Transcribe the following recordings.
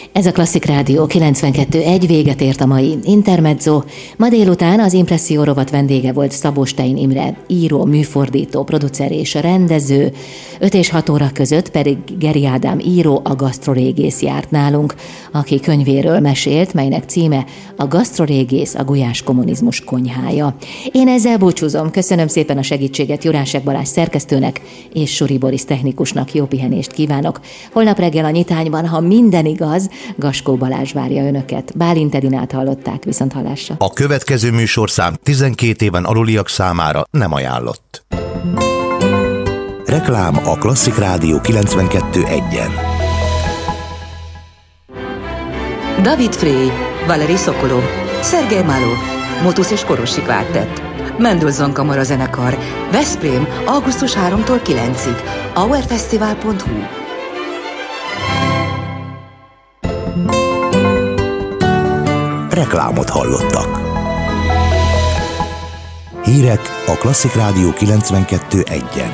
Ez a Klasszik Rádió 92.1, véget ért a mai Intermezzo. Ma délután az Impresszió rovat vendége volt Szabó Stein Imre, író, műfordító, producer és rendező. 5 és 6 óra között pedig Geri Ádám író, a gasztrorégész járt nálunk, aki könyvéről mesélt, melynek címe A gasztrorégész, a gulyás kommunizmus konyhája. Én ezzel búcsúzom, köszönöm szépen a segítséget Jurásek Balázs szerkesztőnek és Suri Boris technikusnak, jó pihenést kívánok. Holnap reggel a Nyitányban, ha minden igaz, Gaskó Balázs várja önöket. Bálint Edinát hallották, viszonthallásra. A következő műsorszám 12 éven aluliak számára nem ajánlott. Reklám a Klasszik Rádió 92.1-en. David Frey, Valeri Szokolov, Szergej Malov, Motusz és Korosi Kvártett, Mendelssohn Kamara zenekar, Veszprém, augusztus 3-tól 9-ig, hourfestival.hu. Reklámot hallottak. Hírek a Klasszik Rádió 92.1-en.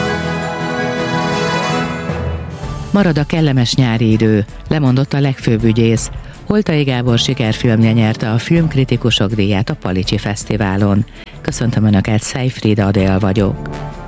Marad a kellemes nyári idő, lemondott a legfőbb ügyész. Holtai Gábor sikerfilmje nyerte a filmkritikusok díját a Palicsi Fesztiválon. Köszöntöm Önöket, Szejfried Adél vagyok.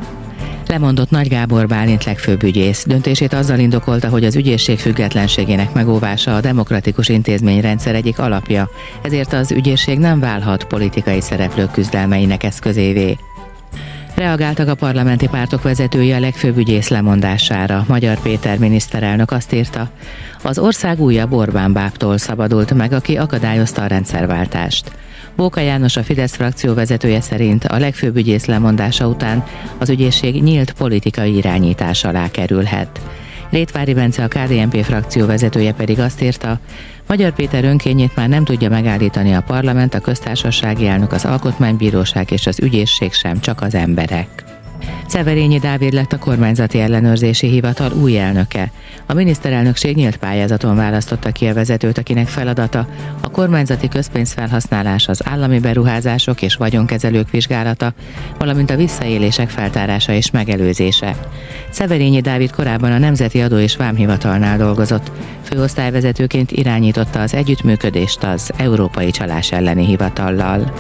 Lemondott Nagy Gábor Bálint legfőbb ügyész. Döntését azzal indokolta, hogy az ügyészség függetlenségének megóvása a demokratikus intézményrendszer egyik alapja, ezért az ügyészség nem válhat politikai szereplők küzdelmeinek eszközévé. Reagáltak a parlamenti pártok vezetői a legfőbb ügyész lemondására. Magyar Péter miniszterelnök azt írta, az ország újabb Orbán bábtól szabadult meg, aki akadályozta a rendszerváltást. Bóka János, a Fidesz frakció vezetője szerint a legfőbb ügyész lemondása után az ügyészség nyílt politikai irányítás alá kerülhet. Rétvári Bence, a KDNP frakció vezetője pedig azt írta, Magyar Péter önkényét már nem tudja megállítani a parlament, a köztársasági elnök, az alkotmánybíróság és az ügyészség sem, csak az emberek. Szeverényi Dávid lett a kormányzati ellenőrzési hivatal új elnöke. A miniszterelnökség nyílt pályázaton választotta ki a vezetőt, akinek feladata a kormányzati közpénzfelhasználás, az állami beruházások és vagyonkezelők vizsgálata, valamint a visszaélések feltárása és megelőzése. Szeverényi Dávid korábban a Nemzeti Adó- és Vámhivatalnál dolgozott. Főosztályvezetőként irányította az együttműködést az Európai Csalás elleni hivatallal.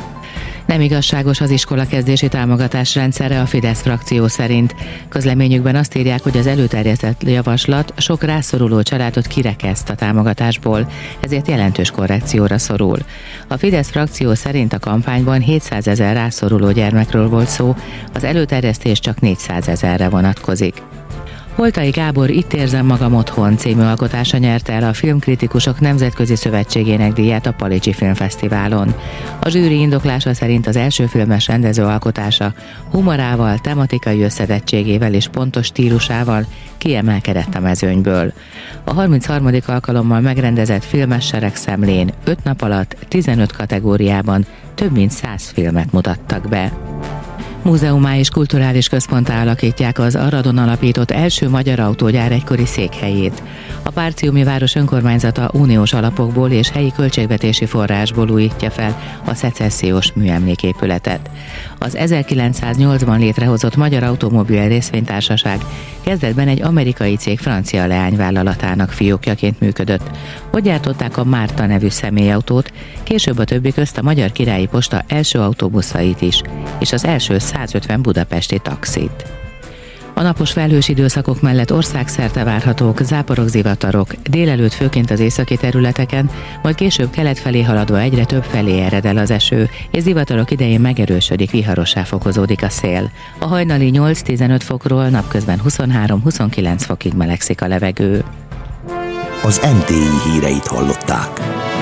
Nem igazságos az iskolakezdési támogatás rendszere a Fidesz frakció szerint. Közleményükben azt írják, hogy az előterjesztett javaslat sok rászoruló családot kirekeszt a támogatásból, ezért jelentős korrekcióra szorul. A Fidesz frakció szerint a kampányban 700 000 rászoruló gyermekről volt szó, az előterjesztés csak 400 000-re vonatkozik. Holtai Gábor Itt érzem magam otthon című alkotása nyerte el a Filmkritikusok Nemzetközi Szövetségének díját a Palicsi Filmfesztiválon. A zsűri indoklása szerint az első filmes rendező alkotása humorával, tematikai összetettségével és pontos stílusával kiemelkedett a mezőnyből. A 33. alkalommal megrendezett filmes seregszemlén 5 nap alatt 15 kategóriában több mint 100 filmet mutattak be. Múzeumá és kulturális központtá alakítják az Aradon alapított első magyar autógyár egykori székhelyét. A Párciumi város önkormányzata uniós alapokból és helyi költségvetési forrásból újítja fel a szecessziós műemléképületet. Az 1908-ban létrehozott Magyar Automobil Részvénytársaság kezdetben egy amerikai cég francia leányvállalatának fiókjaként működött. Ott gyártották a Márta nevű személyautót, később a többi közt a Magyar Királyi Posta első autóbuszait is, és az első 150 budapesti taxit. A napos felhős időszakok mellett országszerte várhatók záporok, zivatarok, délelőtt főként az északi területeken, majd később kelet felé haladva egyre több felé ered el az eső, és zivatarok idején megerősödik, viharossá fokozódik a szél. A hajnali 8-15 fokról napközben 23-29 fokig melegszik a levegő. Az NTI híreit hallották.